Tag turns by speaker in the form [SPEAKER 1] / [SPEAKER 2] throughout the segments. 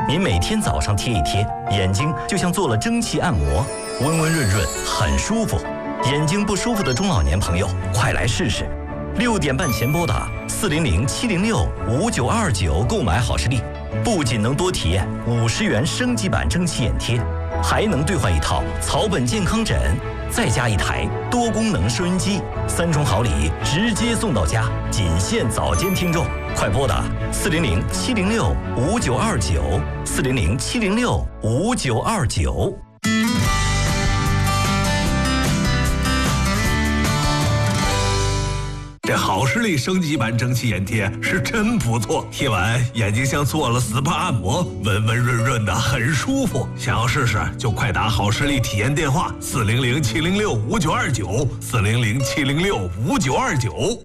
[SPEAKER 1] 您每天早上贴一贴，眼睛就像做了蒸汽按摩，温温润润，很舒服。眼睛不舒服的中老年朋友，快来试试。6点半前拨打400-706-5929购买好视力，不仅能多体验50元升级版蒸汽眼贴，还能兑换一套草本健康枕，再加一台多功能收音机，3重好礼直接送到家，仅限早间听众。快拨打400-706-5929，400-706-5929。
[SPEAKER 2] 这好视力升级版蒸汽眼贴是真不错，贴完眼睛像做了 SPA 按摩，温温润润的，很舒服。想要试试就快打好视力体验电话400-706-5929，400-706-5929。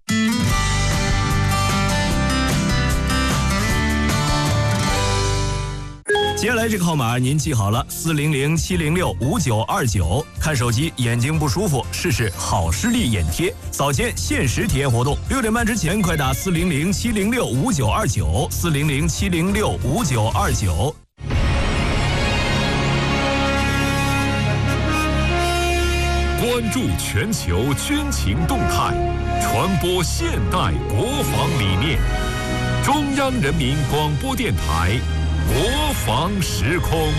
[SPEAKER 3] 接下来这个号码您记好了，400-706-5929。看手机眼睛不舒服，试试好视力眼贴，早间限时体验活动，6点半之前快打400-706-5929，400-706-5929。
[SPEAKER 4] 关注全球军情动态，传播现代国防理念。中央人民广播电台国防时空。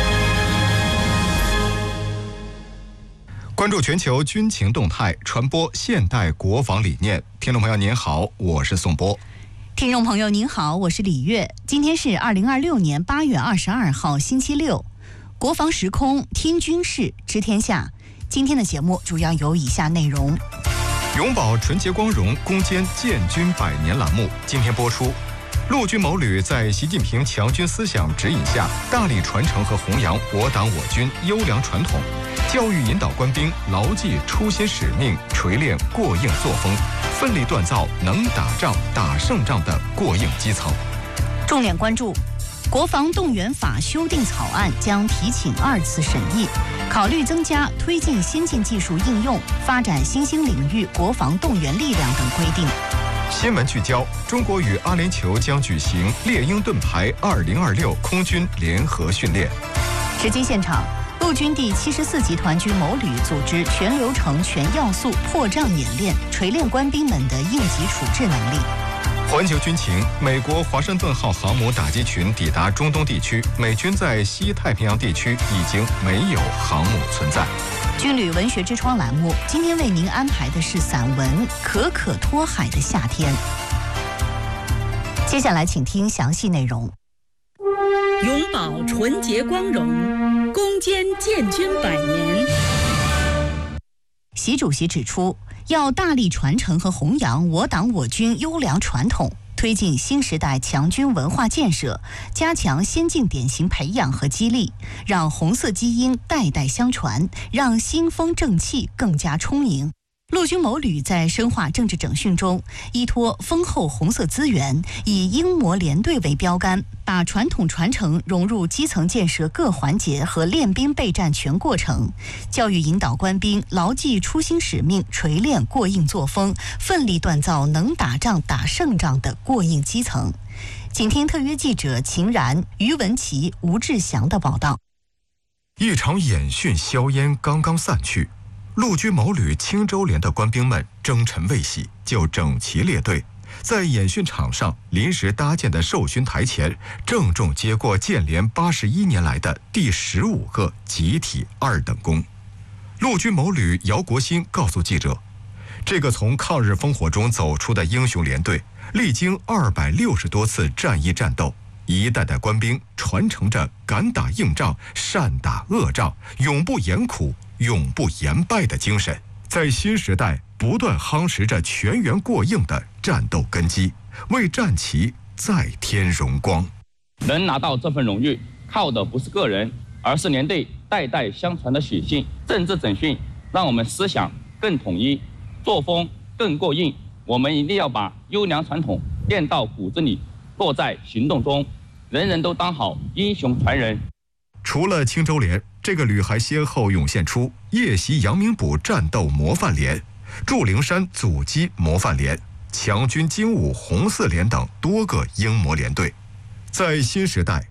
[SPEAKER 5] 关注全球军情动态，传播现代国防理念。听众朋友您好，我是宋波。
[SPEAKER 6] 听众朋友您好，我是李月。今天是2026年8月22号星期六，国防时空听军事知天下。今天的节目主要有以下内容：
[SPEAKER 5] 永葆纯洁光荣，攻坚建军100年栏目今天播出。陆军某旅在习近平强军思想指引下，大力传承和弘扬我党我军优良传统，教育引导官兵牢记初心使命，锤炼过硬作风，奋力锻造能打仗打胜仗的过硬基层。
[SPEAKER 6] 重点关注国防动员法修订草案将提请2次审议，考虑增加推进先进技术应用、发展新兴领域国防动员力量等规定。
[SPEAKER 5] 新闻聚焦：中国与阿联酋将举行猎鹰盾牌2026空军联合训练。
[SPEAKER 6] 实际现场，陆军第74集团军某旅组织全流程、全要素破障演练，锤炼官兵们的应急处置能力。
[SPEAKER 5] 环球军情：美国华盛顿号航母打击群抵达中东地区，美军在西太平洋地区已经没有航母存在。
[SPEAKER 6] 军旅文学之窗栏目今天为您安排的是散文《可可托海的夏天》。接下来请听详细内容。
[SPEAKER 7] 永葆纯洁光荣，攻坚建军100年。
[SPEAKER 6] 习主席指出，要大力传承和弘扬我党我军优良传统，推进新时代强军文化建设，加强先进典型培养和激励，让红色基因代代相传，让新风正气更加充盈。陆军某旅在深化政治整训中，依托丰厚红色资源，以英模联队为标杆，把传统传承融入基层建设各环节和练兵备战全过程，教育引导官兵牢记初心使命，锤炼过硬作风，奋力锻造能打仗打胜仗的过硬基层。请听特约记者秦然、于文琪、吴志祥的报道。
[SPEAKER 5] 一场演训硝烟刚刚散去，陆军某旅青州连的官兵们征尘未洗，就整齐列队，在演训场上临时搭建的授勋台前，郑重接过建连81年来的第15个集体2等功。陆军某旅姚国新告诉记者，这个从抗日烽火中走出的英雄连队，历经260多次战役战斗，一代代官兵传承着敢打硬仗、善打恶仗、永不言苦、永不言败的精神，在新时代不断夯实着全员过硬的战斗根基，为战旗再添荣光。
[SPEAKER 8] 能拿到这份荣誉，靠的不是个人，而是连队代代相传的血性。政治整训让我们思想更统一，作风更过硬。我们一定要把优良传统练到骨子里，落在行动中，人人都当好英雄传人。
[SPEAKER 5] 除了青州连，这个旅还先后涌现出夜袭阳明堡战斗模范连、祝陵山阻击模范连、强军精武红四连等多个英模连队。在新时代，